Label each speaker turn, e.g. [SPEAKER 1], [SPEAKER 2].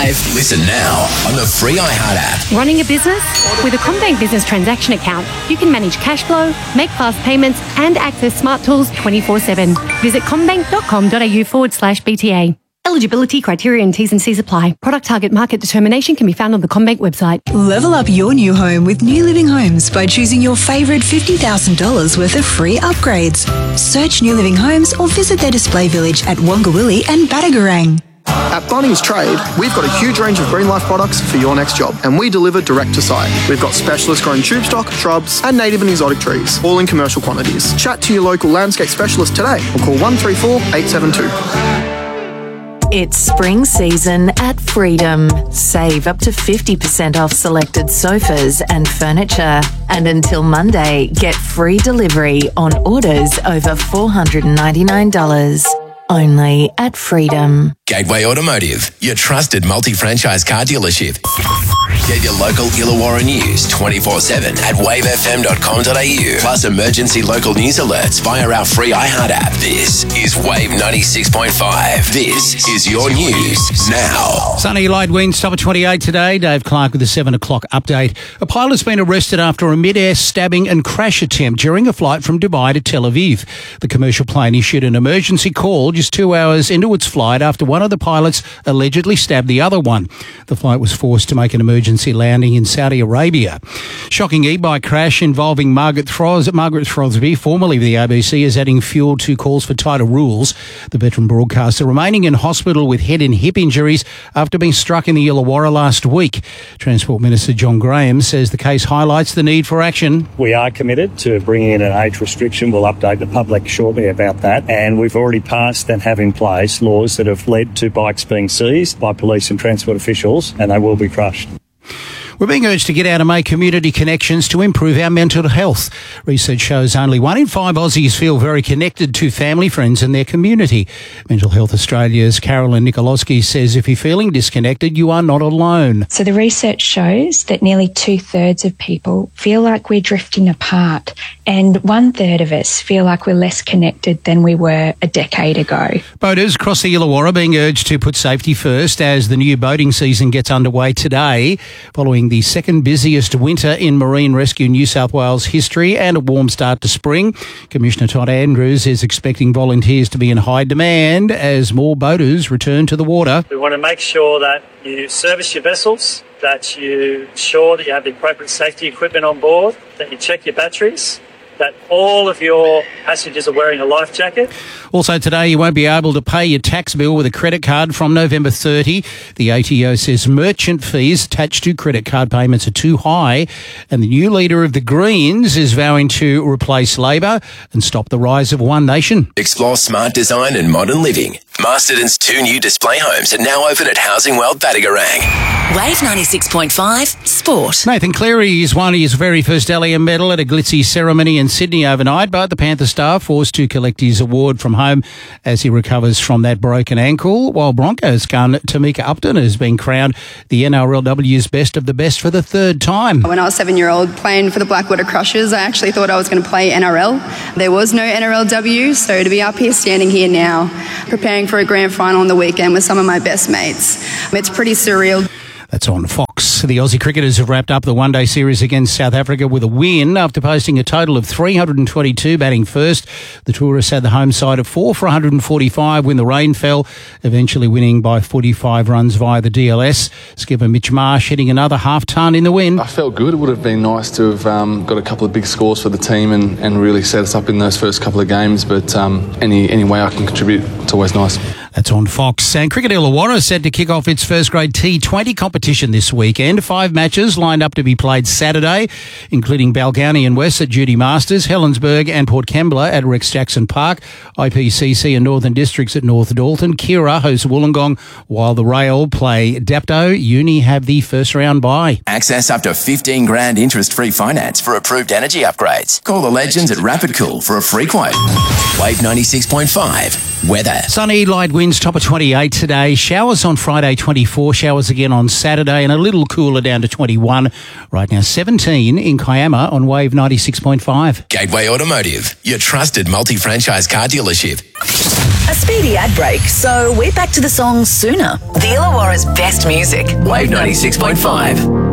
[SPEAKER 1] Live? Listen now on the free iHeart app.
[SPEAKER 2] Running a business? With a CommBank Business Transaction Account, you can manage cash flow, make fast payments, and access smart tools 24/7. Visit commbank.com.au/BTA. Eligibility criteria and T's and C's apply. Product target market determination can be found on the CommBank website.
[SPEAKER 3] Level up your new home with New Living Homes by choosing your favourite $50,000 worth of free upgrades. Search New Living Homes or visit their display village at Wongawilli and Badagarang.
[SPEAKER 4] At Bunnings Trade, we've got a huge range of Green Life products for your next job, and we deliver direct to site. We've got specialist grown tube stock, shrubs, and native and exotic trees, all in commercial quantities. Chat to your local landscape specialist today or call 134 872.
[SPEAKER 5] It's spring season at Freedom. Save up to 50% off selected sofas and furniture. And until Monday, get free delivery on orders over $499. Only at Freedom.
[SPEAKER 1] Gateway Automotive, your trusted multi-franchise car dealership. Get your local Illawarra news 24/7 at wavefm.com.au. Plus emergency local news alerts via our free iHeart app. This is Wave 96.5. This is your news now.
[SPEAKER 6] Sunny light winds, top of 28 today. Dave Clark with the 7 o'clock update. A pilot's been arrested after a mid-air stabbing and crash attempt during a flight from Dubai to Tel Aviv. The commercial plane issued an emergency call just 2 hours into its flight after one of the pilots allegedly stabbed the other one. The flight was forced to make an emergency landing in Saudi Arabia. Shocking e-bike crash involving Margaret Throsby, formerly of the ABC, is adding fuel to calls for tighter rules. The veteran broadcaster remaining in hospital with head and hip injuries after being struck in the Illawarra last week. Transport Minister John Graham says the case highlights the need for action.
[SPEAKER 7] We are committed to bringing in an age restriction. We'll update the public shortly about that. And we've already passed and have in place laws that have led to bikes being seized by police and transport officials, and they will be crushed.
[SPEAKER 6] We're being urged to get out and make community connections to improve our mental health. Research shows only 1 in 5 Aussies feel very connected to family, friends and their community. Mental Health Australia's Carolyn Nikolowski says if you're feeling disconnected, you are not alone.
[SPEAKER 8] So the research shows that nearly 2/3 of people feel like we're drifting apart, and 1/3 of us feel like we're less connected than we were a decade ago.
[SPEAKER 6] Boaters across the Illawarra being urged to put safety first as the new boating season gets underway today, following the second busiest winter in Marine Rescue New South Wales history and a warm start to spring. Commissioner Todd Andrews is expecting volunteers to be in high demand as more boaters return to the water.
[SPEAKER 9] We want to make sure that you service your vessels, that you ensure that you have the appropriate safety equipment on board, that you check your batteries, that all of your passengers are wearing a life jacket.
[SPEAKER 6] Also today, you won't be able to pay your tax bill with a credit card from November 30. The ATO says merchant fees attached to credit card payments are too high, and the new leader of the Greens is vowing to replace Labor and stop the rise of One Nation.
[SPEAKER 1] Explore smart design and modern living. Masterton's 2 new display homes are now open at Housing World Badagarang.
[SPEAKER 5] Wave 96.5 Sport.
[SPEAKER 6] Nathan Cleary has won his very first Dalian medal at a glitzy ceremony in Sydney overnight, but the Panther star forced to collect his award from home as he recovers from that broken ankle, while Broncos gun Tamika Upton has been crowned the NRLW's best of the best for the 3rd time.
[SPEAKER 10] When I was 7-year-old playing for the Blackwater Crushers, I actually thought I was going to play NRL. There was no NRLW, so to be up here standing here now, preparing for a grand final on the weekend with some of my best mates, it's pretty surreal.
[SPEAKER 6] That's on Fox. The Aussie cricketers have wrapped up the one-day series against South Africa with a win after posting a total of 322 batting first. The tourists had the home side of 4 for 145 when the rain fell, eventually winning by 45 runs via the DLS. Skipper Mitch Marsh hitting another half-ton in the win.
[SPEAKER 11] I felt good. It would have been nice to have got a couple of big scores for the team and really set us up in those first couple of games, but any way I can contribute, it's always nice.
[SPEAKER 6] That's on Fox. And Cricket Illawarra is set to kick off its first grade T20 competition this weekend. 5 matches lined up to be played Saturday, including Balgownie and West at Judy Masters, Helensburgh and Port Kembla at Rex Jackson Park, IPCC and Northern Districts at North Dalton, Kira hosts Wollongong, while the Rail play Dapto. Uni have the first round bye.
[SPEAKER 1] Access up to 15 grand interest-free finance for approved energy upgrades. Call the legends at Rapid Cool for a free quote. Wave 96.5. Weather.
[SPEAKER 6] Sunny, light winds, top of 28 today. Showers on Friday, 24. Showers again on Saturday, and a little cooler down to 21. Right now, 17 in Kiama on Wave 96.5.
[SPEAKER 1] Gateway Automotive, your trusted multi-franchise car dealership.
[SPEAKER 12] A speedy ad break, so we're back to the song sooner. The Illawarra's best music.
[SPEAKER 1] Wave 96.5.